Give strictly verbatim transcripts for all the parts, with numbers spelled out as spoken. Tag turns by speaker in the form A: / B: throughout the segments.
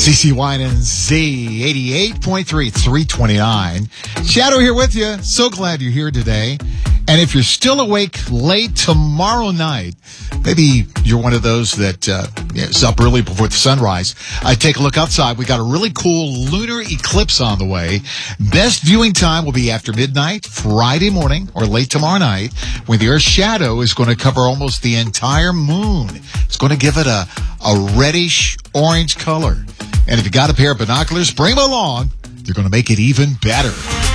A: C C Wine and Z eighty-eight point three, three twenty-nine. Shadow here with you. So glad you're here today. And if you're still awake late tomorrow night, maybe you're one of those that uh, is up early before the sunrise, I take a look outside. We got a really cool lunar eclipse on the way. Best viewing time will be after midnight, Friday morning, or late tomorrow night, when the Earth's shadow is going to cover almost the entire moon. It's going to give it a, a reddish orange color. And if you got a pair of binoculars, bring them along. They're going to make it even better.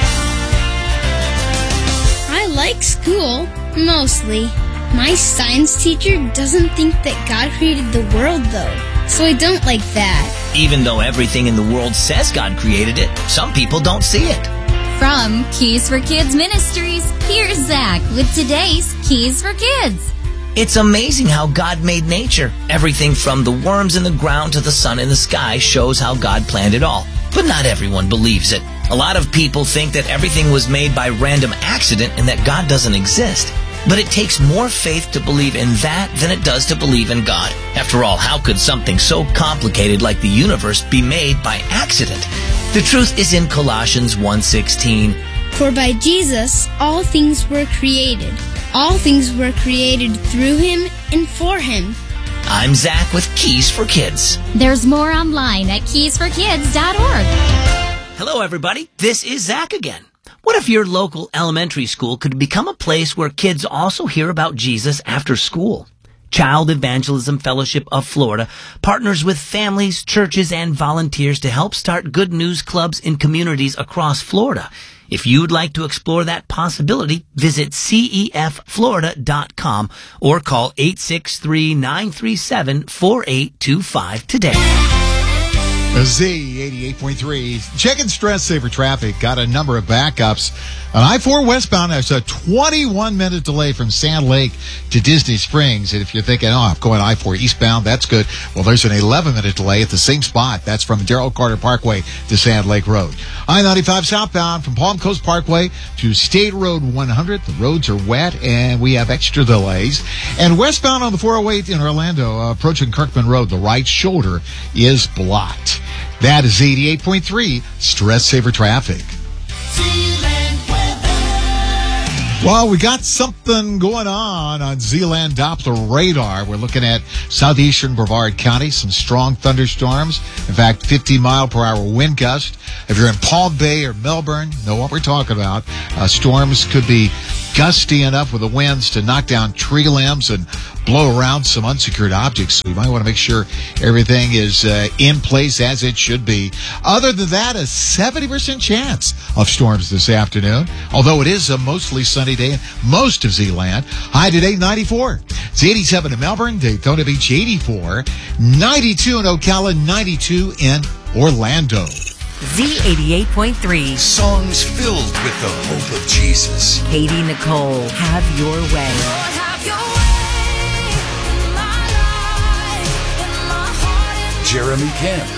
B: I like school, mostly. My science teacher doesn't think that God created the world, though, so I don't like that.
C: Even though everything in the world says God created it, some people don't see it.
D: From Keys for Kids Ministries, here's Zach with today's Keys for Kids.
C: It's amazing how God made nature. Everything from the worms in the ground to the sun in the sky shows how God planned it all. But not everyone believes it. A lot of people think that everything was made by random accident and that God doesn't exist. But it takes more faith to believe in that than it does to believe in God. After all, how could something so complicated like the universe be made by accident? The truth is in Colossians one sixteen.
B: For by Jesus all things were created. All things were created through him and for him.
C: I'm Zach with Keys for Kids.
D: There's more online at keys for kids dot org.
C: Hello, everybody. This is Zach again. What if your local elementary school could become a place where kids also hear about Jesus after school? Child Evangelism Fellowship of Florida partners with families, churches, and volunteers to help start good news clubs in communities across Florida. If you'd like to explore that possibility, visit C E F Florida dot com or call eight six three, nine three seven, four eight two five today.
A: Z eighty-eight point three. Checking stress saver traffic. Got a number of backups. On I four westbound, there's a twenty-one minute delay from Sand Lake to Disney Springs. And if you're thinking, oh, I'm going I four eastbound, that's good. Well, there's an eleven minute delay at the same spot. That's from Darrell Carter Parkway to Sand Lake Road. I ninety-five southbound from Palm Coast Parkway to State Road one hundred. The roads are wet and we have extra delays. And westbound on the four oh eight in Orlando, uh, approaching Kirkman Road, the right shoulder is blocked. That is eighty-eight point three Stress Saver Traffic. Well, we got something going on on Z-Land Doppler radar. We're looking at southeastern Brevard County, some strong thunderstorms. In fact, fifty mile per hour wind gust. If you're in Palm Bay or Melbourne, know what we're talking about. Uh, storms could be gusty enough with the winds to knock down tree limbs and blow around some unsecured objects. So you might want to make sure everything is uh, in place as it should be. Other than that, a seventy percent chance of storms this afternoon, although it is a mostly sunny day in most of Z-Land. High today, ninety-four. It's eighty-seven in Melbourne, Daytona Beach, eighty-four. ninety-two in Ocala, ninety-two in Orlando.
E: Z eighty-eight point three.
F: Songs filled with the hope of Jesus.
E: Katie Nicole, Have Your Way.
G: Lord, have your way in my life, in my heart.
F: Jeremy Camp,